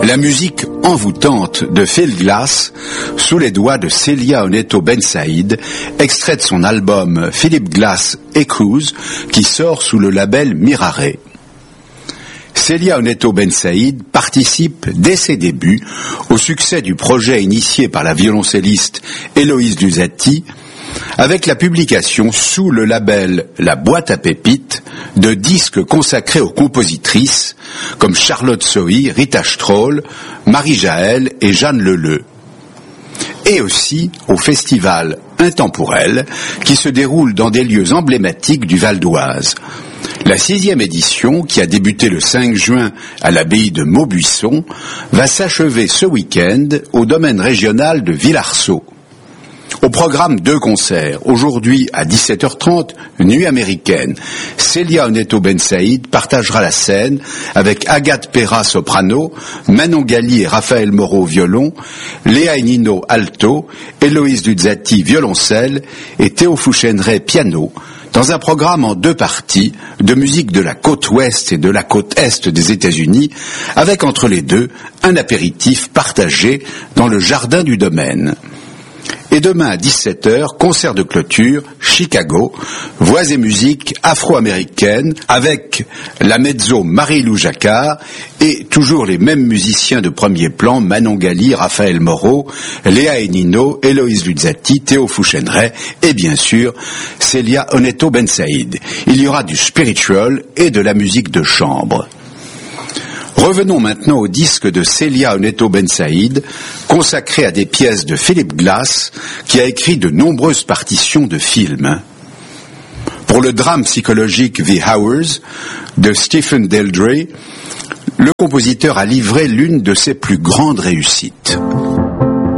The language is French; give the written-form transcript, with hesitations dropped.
La musique envoûtante de Phil Glass sous les doigts de Celia Oneto Bensaïd, extrait de son album Philip Glass Echoes qui sort sous le label Mirare. Celia Oneto Bensaïd participe dès ses débuts au succès du projet initié par la violoncelliste Héloïse Luzzati avec la publication sous le label La Boîte à Pépites de disques consacrés aux compositrices comme Charlotte Sohi, Rita Stroll, Marie Jaël et Jeanne Leleu. Et aussi au festival Intemporel qui se déroule dans des lieux emblématiques du Val d'Oise. La 6e édition, qui a débuté le 5 juin à l'abbaye de Maubuisson, va s'achever ce week-end au domaine régional de Villarceau. Au programme 2 concerts. Aujourd'hui à 17h30, Nuit américaine. Celia Oneto Bensaïd partagera la scène avec Agathe Perra soprano, Manon Gali et Raphaël Moreau violon, Léa Nino alto, Héloïse Luzzati violoncelle et Théo Fouchenray piano, dans un programme en 2 parties de musique de la côte ouest et de la côte est des États-Unis, avec entre les deux un apéritif partagé dans le jardin du domaine. Et demain à 17h, concert de clôture, Chicago, voix et musique afro-américaine avec la mezzo Marie-Lou Jacquard et toujours les mêmes musiciens de premier plan, Manon Gali, Raphaël Moreau, Léa Nino, Héloïse Luzzati, Théo Fouchenray et bien sûr Celia Oneto Bensaïd. Il y aura du spiritual et de la musique de chambre. Revenons maintenant au disque de Celia Oneto Bensaïd, consacré à des pièces de Philip Glass, qui a écrit de nombreuses partitions de films. Pour le drame psychologique The Hours de Stephen Daldry, le compositeur a livré l'une de ses plus grandes réussites.